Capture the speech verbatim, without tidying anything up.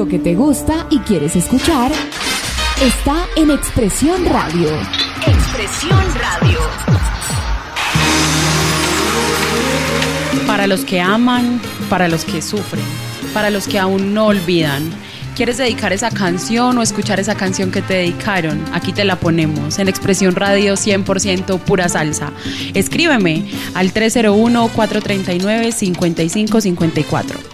Lo que te gusta y quieres escuchar está en Expresión Radio. Expresión Radio. Para los que aman, para los que sufren, para los que aún no olvidan. ¿Quieres dedicar esa canción o escuchar esa canción que te dedicaron? Aquí te la ponemos en Expresión Radio cien por ciento pura salsa. Escríbeme al tres cero uno, cuatro tres nueve, cinco cinco cinco cuatro.